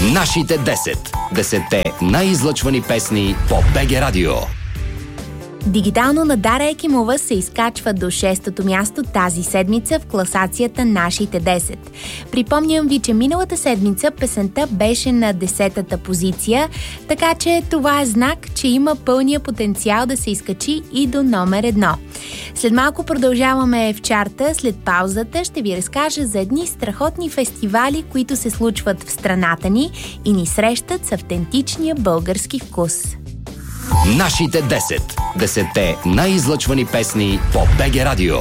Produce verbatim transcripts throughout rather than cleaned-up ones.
Нашите десет. Десетте най-излъчвани песни по БГ Радио. Дигитално на Дара Екимова се изкачва до шестото място тази седмица в класацията Нашите десет. Припомням ви, че миналата седмица песента беше на десетата позиция, така че това е знак, че има пълния потенциал да се изкачи и до номер едно. След малко продължаваме в чарта. След паузата ще ви разкажа за едни страхотни фестивали, които се случват в страната ни и ни срещат с автентичния български вкус. Нашите десет. Десетте най-излъчвани песни по БГ Радио.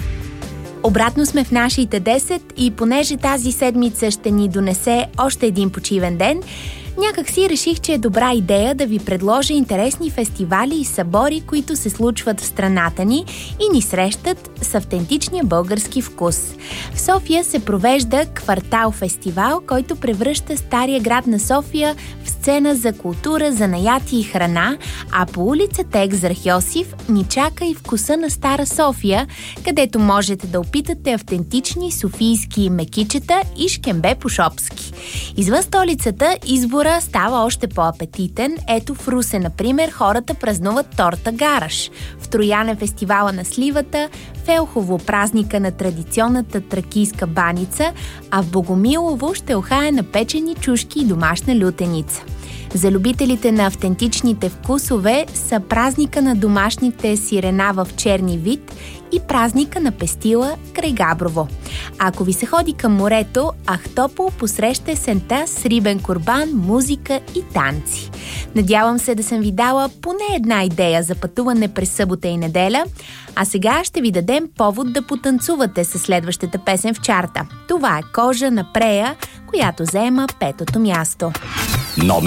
Обратно сме в Нашите десет и понеже тази седмица ще ни донесе още един почивен ден, някак си реших, че е добра идея да ви предложа интересни фестивали и събори, които се случват в страната ни и ни срещат с автентичния български вкус. В София се провежда Квартал фестивал, който превръща стария град на София в сцена за култура, занаяти и храна, а по улица Екзарх Йосиф ни чака и вкуса на Стара София, където можете да опитате автентични софийски мекичета и шкембе по-шопски. Извън столицата избор става още по-апетитен. Ето в Русе, например, хората празнуват торта гараш. В Троян е фестивала на сливата, в Елхово празника на традиционната тракийска баница, а в Богомилово ще охае на печени чушки и домашна лютеница. За любителите на автентичните вкусове са празника на домашните сирена в черни вид и празника на пестила край Габрово. А ако ви се ходи към морето, Ахтопол посреща есента с рибен курбан, музика и танци. Надявам се да съм ви дала поне една идея за пътуване през събота и неделя, а сега ще ви дадем повод да потанцувате със следващата песен в чарта. Това е Кожа на Прея, която заема петото място. Номер